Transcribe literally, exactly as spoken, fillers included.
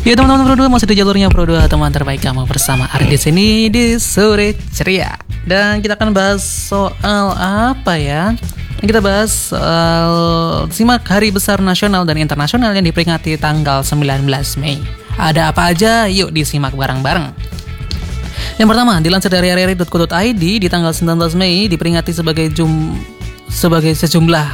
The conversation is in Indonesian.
Ya teman-teman Pro dua, masih di jalurnya Pro dua, teman terbaik kamu bersama Ari di sini di sore ceria. Dan kita akan bahas soal apa ya? Kita bahas soal simak hari besar nasional dan internasional yang diperingati tanggal sembilan belas Mei. Ada apa aja? Yuk disimak bareng-bareng. Yang pertama, dilansir dari r r i titik co titik i d, di tanggal sembilan belas Mei diperingati sebagai jum sebagai sejumlah